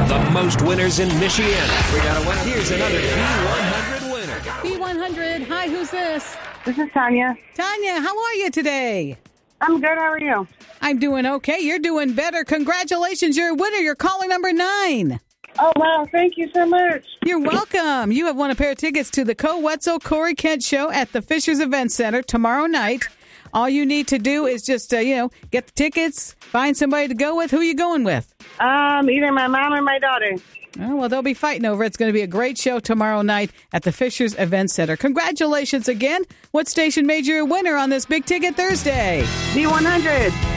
The most winners in Michiana. We got a winner. Here's another B100 winner. B100. Hi, who's this? This is Tanya. Tanya, how are you today? I'm good. How are you? I'm doing okay. You're doing better. Congratulations. You're a winner. You're caller number 9. Oh, wow. Thank you so much. You're welcome. You have won a pair of tickets to the Co Wetzel Corey Kent Show at the Fishers Event Center tomorrow night. All you need to do is just, get the tickets, find somebody to go with. Who are you going with? Either my mom or my daughter. Oh, well, they'll be fighting over it. It's going to be a great show tomorrow night at the Fishers Event Center. Congratulations again. What station made you a winner on this Big Ticket Thursday? B100.